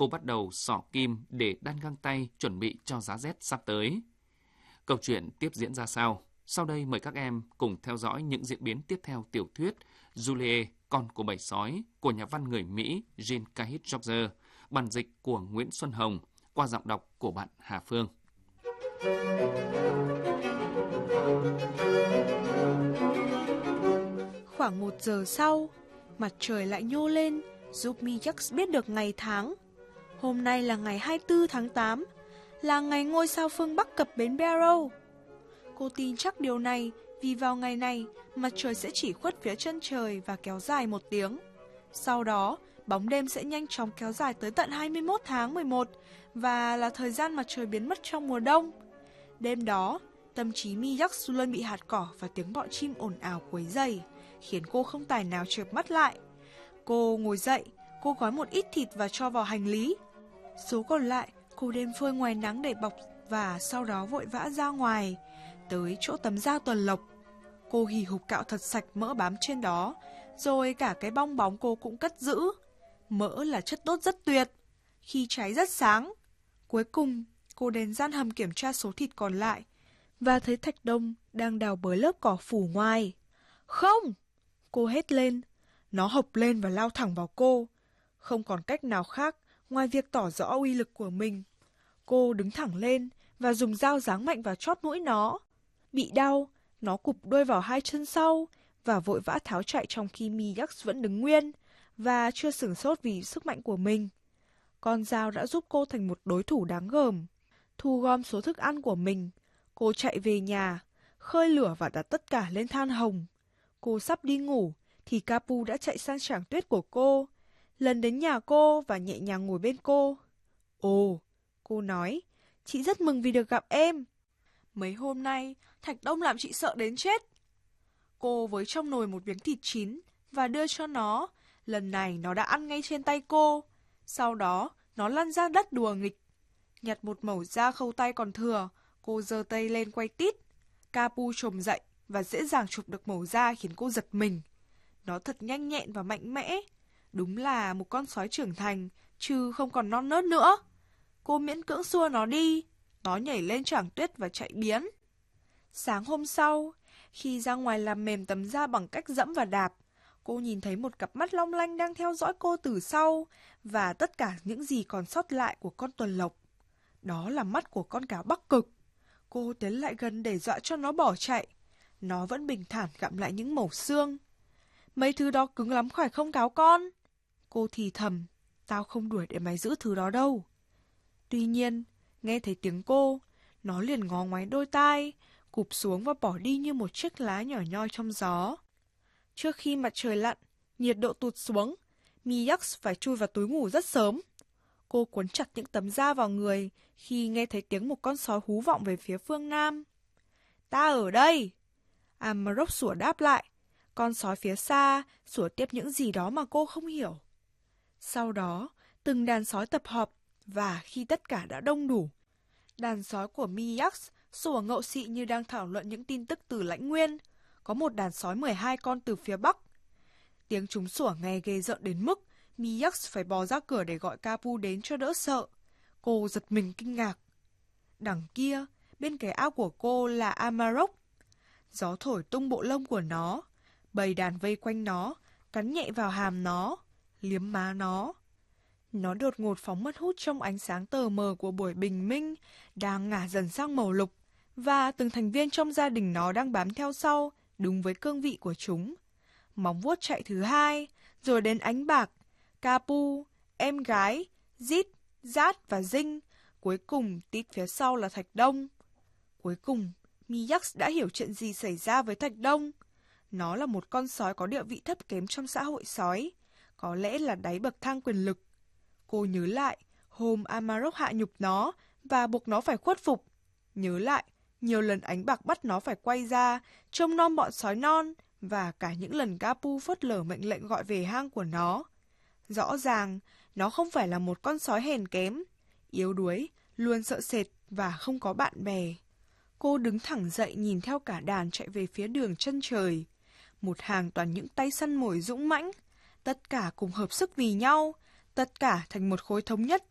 cô bắt đầu xỏ kim để đan găng tay chuẩn bị cho giá rét sắp tới. Câu chuyện tiếp diễn ra sao? Sau đây mời các em cùng theo dõi những diễn biến tiếp theo tiểu thuyết Julie, con của bầy sói của nhà văn người Mỹ Jean Cahit George, bản dịch của Nguyễn Xuân Hồng, qua giọng đọc của bạn Hà Phương. Khoảng 1 giờ sau, mặt trời lại nhô lên, giúp Mijax biết được ngày tháng. Hôm nay là ngày 24 tháng 8, là ngày ngôi sao phương Bắc cập bến Barrow. Cô tin chắc điều này vì vào ngày này, mặt trời sẽ chỉ khuất phía chân trời và kéo dài 1 tiếng. Sau đó, bóng đêm sẽ nhanh chóng kéo dài tới tận 21 tháng 11 và là thời gian mặt trời biến mất trong mùa đông. Đêm đó, tâm trí Mijax luôn bị hạt cỏ và tiếng bọ chim ồn ào quấy rầy, khiến cô không tài nào chợp mắt lại. Cô ngồi dậy, cô gói một ít thịt và cho vào hành lý. Số còn lại, cô đem phơi ngoài nắng để bọc và sau đó vội vã ra ngoài, tới chỗ tấm da tuần lộc. Cô hì hục cạo thật sạch mỡ bám trên đó, rồi cả cái bong bóng cô cũng cất giữ. Mỡ là chất đốt rất tuyệt, khi cháy rất sáng. Cuối cùng, cô đến gian hầm kiểm tra số thịt còn lại và thấy Thạch Đông đang đào bới lớp cỏ phủ ngoài. Không! Cô hét lên. Nó hộc lên và lao thẳng vào cô. Không còn cách nào khác ngoài việc tỏ rõ uy lực của mình. Cô đứng thẳng lên và dùng dao giáng mạnh vào chóp mũi nó. Bị đau, nó cụp đuôi vào hai chân sau và vội vã tháo chạy trong khi Mijax vẫn đứng nguyên và chưa sửng sốt vì sức mạnh của mình. Con dao đã giúp cô thành một đối thủ đáng gờm. Thu gom số thức ăn của mình, cô chạy về nhà, khơi lửa và đặt tất cả lên than hồng. Cô sắp đi ngủ thì Capu đã chạy sang tràng tuyết của cô, lần đến nhà cô và nhẹ nhàng ngồi bên cô. Ồ, cô nói, chị rất mừng vì được gặp em. Mấy hôm nay, Thạch Đông làm chị sợ đến chết. Cô với trong nồi một miếng thịt chín và đưa cho nó. Lần này nó đã ăn ngay trên tay cô. Sau đó, nó lăn ra đất đùa nghịch. Nhặt một mẩu da khâu tay còn thừa, cô giơ tay lên quay tít. Capu trồm dậy và dễ dàng chụp được mẩu da khiến cô giật mình. Nó thật nhanh nhẹn và mạnh mẽ. Đúng là một con sói trưởng thành, chứ không còn non nớt nữa. Cô miễn cưỡng xua nó đi. Nó nhảy lên trảng tuyết và chạy biến. Sáng hôm sau, khi ra ngoài làm mềm tấm da bằng cách dẫm và đạp, cô nhìn thấy một cặp mắt long lanh đang theo dõi cô từ sau và tất cả những gì còn sót lại của con tuần lộc. Đó là mắt của con cáo Bắc Cực. Cô tiến lại gần để dọa cho nó bỏ chạy. Nó vẫn bình thản gặm lại những mẩu xương. Mấy thứ đó cứng lắm phải không cáo con? Cô thì thầm, tao không đuổi để mày giữ thứ đó đâu. Tuy nhiên, nghe thấy tiếng cô, nó liền ngó ngoáy đôi tai, cụp xuống và bỏ đi như một chiếc lá nhỏ nhoi trong gió. Trước khi mặt trời lặn, nhiệt độ tụt xuống, Mijax phải chui vào túi ngủ rất sớm. Cô cuốn chặt những tấm da vào người khi nghe thấy tiếng một con sói hú vọng về phía phương Nam. Ta ở đây! Amarok sủa đáp lại. Con sói phía xa sủa tiếp những gì đó mà cô không hiểu. Sau đó, từng đàn sói tập họp và khi tất cả đã đông đủ, đàn sói của Mijax sủa ngậu xị như đang thảo luận những tin tức từ lãnh nguyên. Có một đàn sói 12 con từ phía Bắc. Tiếng chúng sủa nghe ghê rợn đến mức Mijax phải bò ra cửa để gọi Capu đến cho đỡ sợ. Cô giật mình kinh ngạc. Đằng kia, bên cái ao của cô là Amarok. Gió thổi tung bộ lông của nó. Bầy đàn vây quanh nó, cắn nhẹ vào hàm nó, liếm má nó. Nó đột ngột phóng mất hút trong ánh sáng tờ mờ của buổi bình minh, đang ngả dần sang màu lục, và từng thành viên trong gia đình nó đang bám theo sau, đúng với cương vị của chúng. Móng vuốt chạy thứ hai, rồi đến ánh bạc, Capu, em gái, Zit, Zát và Dinh, cuối cùng tít phía sau là Thạch Đông. Cuối cùng, Mijax đã hiểu chuyện gì xảy ra với Thạch Đông. Nó là một con sói có địa vị thấp kém trong xã hội sói, có lẽ là đáy bậc thang quyền lực. Cô nhớ lại hôm Amarok hạ nhục nó và buộc nó phải khuất phục. Nhớ lại nhiều lần ánh bạc bắt nó phải quay ra, trông nom bọn sói non, và cả những lần Capu phớt lờ mệnh lệnh gọi về hang của nó. Rõ ràng, nó không phải là một con sói hèn kém, yếu đuối, luôn sợ sệt và không có bạn bè. Cô đứng thẳng dậy nhìn theo cả đàn chạy về phía đường chân trời. Một hàng toàn những tay săn mồi dũng mãnh, tất cả cùng hợp sức vì nhau, tất cả thành một khối thống nhất